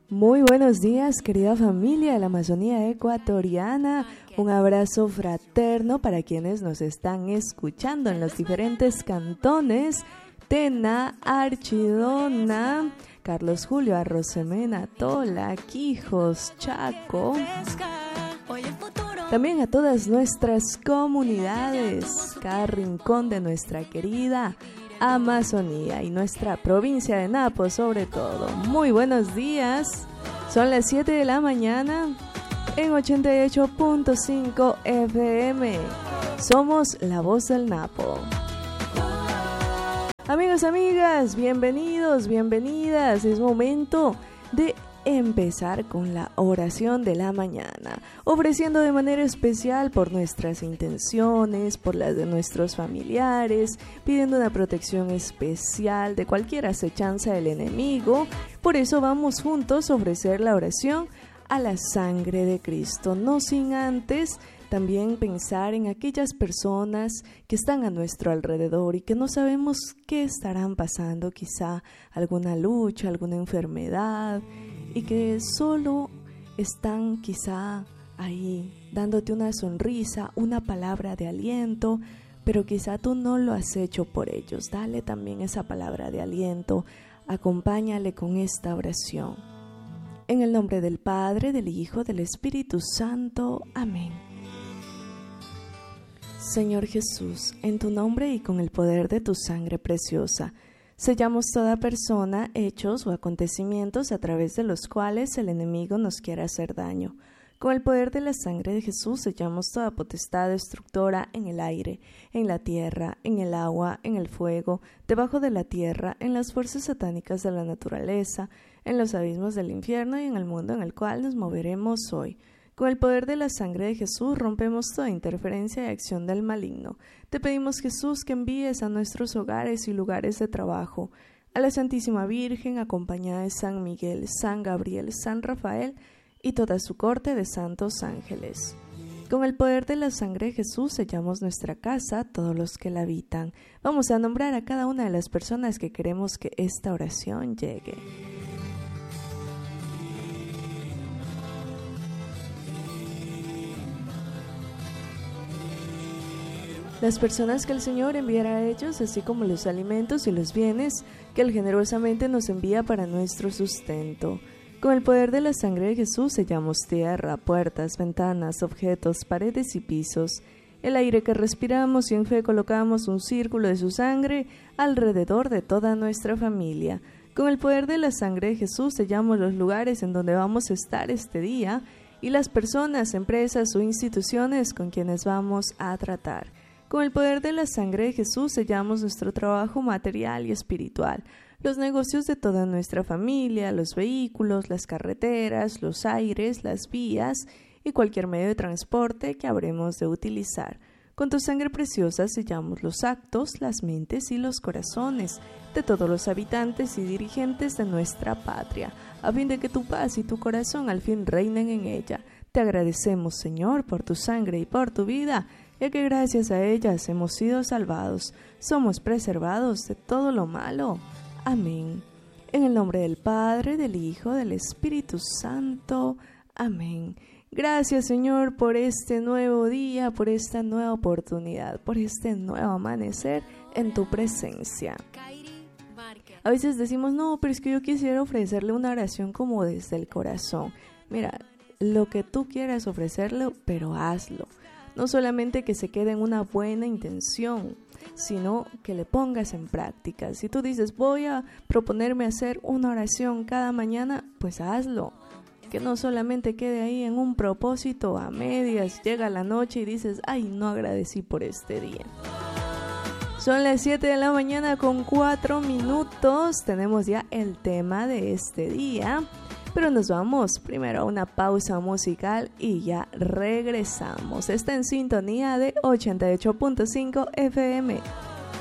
Muy buenos días, querida familia de la Amazonía ecuatoriana. Un abrazo fraterno para quienes nos están escuchando en los diferentes cantones: Tena, Archidona, Carlos Julio, Arrosemena, Tola, Quijos, Chaco. También a todas nuestras comunidades, cada rincón de nuestra querida Amazonía y nuestra provincia de Napo sobre todo. Muy buenos días, son las 7 de la mañana en 88.5 FM. Somos la voz del Napo. Amigos, amigas, bienvenidos, bienvenidas. Es momento de empezar con la oración de la mañana, ofreciendo de manera especial por nuestras intenciones, por las de nuestros familiares, pidiendo una protección especial de cualquier acechanza del enemigo. Por eso vamos juntos a ofrecer la oración a la sangre de Cristo, no sin antes también pensar en aquellas personas que están a nuestro alrededor y que no sabemos qué estarán pasando, quizá alguna lucha, alguna enfermedad, y que solo están quizá ahí dándote una sonrisa, una palabra de aliento, pero quizá tú no lo has hecho por ellos. Dale también esa palabra de aliento, acompáñale con esta oración. En el nombre del Padre, del Hijo, del Espíritu Santo. Amén. Señor Jesús, en tu nombre y con el poder de tu sangre preciosa, sellamos toda persona, hechos o acontecimientos a través de los cuales el enemigo nos quiera hacer daño. Con el poder de la sangre de Jesús sellamos toda potestad destructora en el aire, en la tierra, en el agua, en el fuego, debajo de la tierra, en las fuerzas satánicas de la naturaleza, en los abismos del infierno y en el mundo en el cual nos moveremos hoy. Con el poder de la sangre de Jesús rompemos toda interferencia y acción del maligno. Te pedimos, Jesús, que envíes a nuestros hogares y lugares de trabajo a la Santísima Virgen, acompañada de San Miguel, San Gabriel, San Rafael y toda su corte de santos ángeles. Con el poder de la sangre de Jesús sellamos nuestra casa, todos los que la habitan. Vamos a nombrar a cada una de las personas que queremos que esta oración llegue. Las personas que el Señor enviará a ellos, así como los alimentos y los bienes que Él generosamente nos envía para nuestro sustento. Con el poder de la sangre de Jesús sellamos tierra, puertas, ventanas, objetos, paredes y pisos. El aire que respiramos, y en fe colocamos un círculo de su sangre alrededor de toda nuestra familia. Con el poder de la sangre de Jesús sellamos los lugares en donde vamos a estar este día y las personas, empresas o instituciones con quienes vamos a tratar. Con el poder de la sangre de Jesús sellamos nuestro trabajo material y espiritual, los negocios de toda nuestra familia, los vehículos, las carreteras, los aires, las vías y cualquier medio de transporte que habremos de utilizar. Con tu sangre preciosa sellamos los actos, las mentes y los corazones de todos los habitantes y dirigentes de nuestra patria, a fin de que tu paz y tu corazón al fin reinen en ella. Te agradecemos, Señor, por tu sangre y por tu vida, ya que gracias a ellas hemos sido salvados, somos preservados de todo lo malo. Amén. En el nombre del Padre, del Hijo, del Espíritu Santo. Amén. Gracias, Señor, por este nuevo día, por esta nueva oportunidad, por este nuevo amanecer en tu presencia. A veces decimos, no, pero es que yo quisiera ofrecerle una oración como desde el corazón. Mira, lo que tú quieras ofrecerle, pero hazlo. No solamente que se quede en una buena intención, sino que le pongas en práctica. Si tú dices, voy a proponerme hacer una oración cada mañana, pues hazlo. Que no solamente quede ahí en un propósito a medias, llega la noche y dices, ay, no agradecí por este día. Son las 7 de la mañana con 4 minutos, tenemos ya el tema de este día. Pero nos vamos primero a una pausa musical y ya regresamos. Está en sintonía de 88.5 FM.